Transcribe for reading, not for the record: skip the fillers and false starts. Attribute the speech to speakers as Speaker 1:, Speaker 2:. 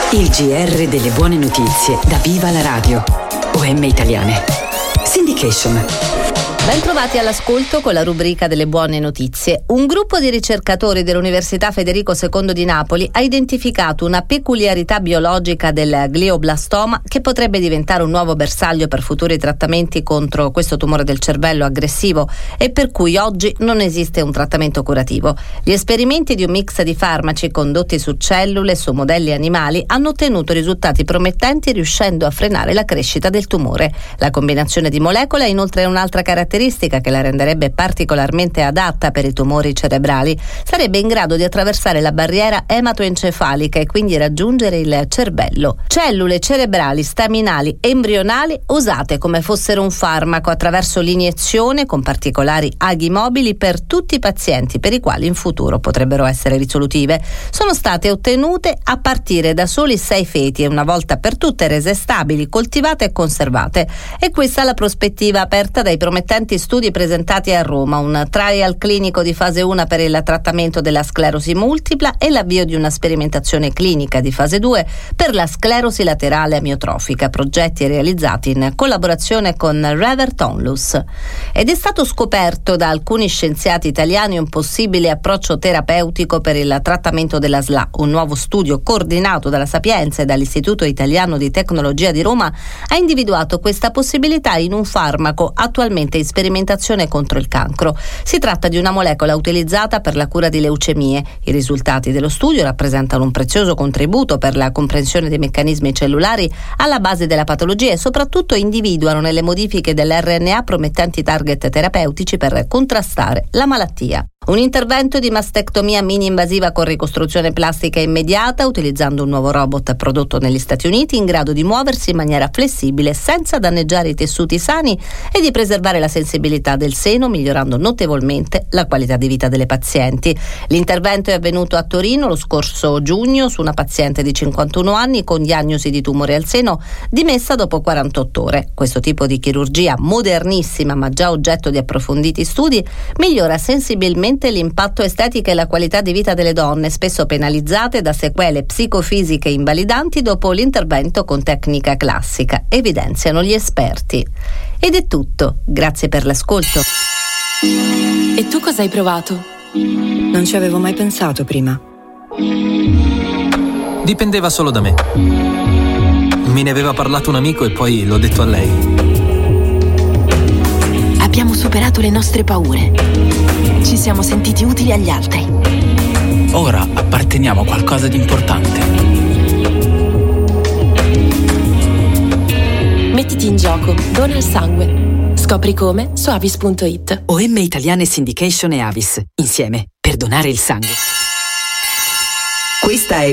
Speaker 1: Il GR delle buone notizie da Viva la Radio. OM Italiane. Syndication.
Speaker 2: Ben trovati all'ascolto con la rubrica delle buone notizie. Un gruppo di ricercatori dell'Università Federico II di Napoli ha identificato una peculiarità biologica del glioblastoma che potrebbe diventare un nuovo bersaglio per futuri trattamenti contro questo tumore del cervello aggressivo e per cui oggi non esiste un trattamento curativo. Gli esperimenti di un mix di farmaci condotti su cellule e su modelli animali hanno ottenuto risultati promettenti, riuscendo a frenare la crescita del tumore. La combinazione di molecole ha inoltre un'altra caratteristica che la renderebbe particolarmente adatta per i tumori cerebrali. Sarebbe in grado di attraversare la barriera ematoencefalica e quindi raggiungere il cervello. Cellule cerebrali staminali embrionali usate come fossero un farmaco attraverso l'iniezione con particolari aghi mobili per tutti i pazienti per i quali in futuro potrebbero essere risolutive. Sono state ottenute a partire da soli 6 feti e una volta per tutte rese stabili, coltivate e conservate. E questa è la prospettiva aperta dai promettenti studi presentati a Roma, un trial clinico di fase 1 per il trattamento della sclerosi multipla e l'avvio di una sperimentazione clinica di fase 2 per la sclerosi laterale amiotrofica, progetti realizzati in collaborazione con Revert Onlus. Ed è stato scoperto da alcuni scienziati italiani un possibile approccio terapeutico per il trattamento della SLA. Un nuovo studio coordinato dalla Sapienza e dall'Istituto Italiano di Tecnologia di Roma ha individuato questa possibilità in un farmaco attualmente in sperimentazione contro il cancro. Si tratta di una molecola utilizzata per la cura di leucemie. I risultati dello studio rappresentano un prezioso contributo per la comprensione dei meccanismi cellulari alla base della patologia e soprattutto individuano nelle modifiche dell'RNA promettenti target terapeutici per contrastare la malattia. Un intervento di mastectomia mini-invasiva con ricostruzione plastica immediata utilizzando un nuovo robot prodotto negli Stati Uniti in grado di muoversi in maniera flessibile senza danneggiare i tessuti sani e di preservare la sensibilità del seno, migliorando notevolmente la qualità di vita delle pazienti. L'intervento è avvenuto a Torino lo scorso giugno su una paziente di 51 anni con diagnosi di tumore al seno dimessa dopo 48 ore. Questo tipo di chirurgia modernissima ma già oggetto di approfonditi studi migliora sensibilmente l'impatto estetico e la qualità di vita delle donne, spesso penalizzate da sequele psicofisiche invalidanti dopo l'intervento con tecnica classica, evidenziano gli esperti. Ed è tutto, grazie per l'ascolto.
Speaker 3: E tu cosa hai provato?
Speaker 1: Non ci avevo mai pensato prima.
Speaker 4: Dipendeva solo da me. Me ne aveva parlato un amico e poi l'ho detto a lei.
Speaker 3: Abbiamo superato le nostre paure. Ci siamo sentiti utili agli altri.
Speaker 5: Ora apparteniamo a qualcosa di importante.
Speaker 3: Mettiti in gioco, dona il sangue. Scopri come su avis.it.
Speaker 1: OM Italiane Syndication e Avis. Insieme per donare il sangue. Questa è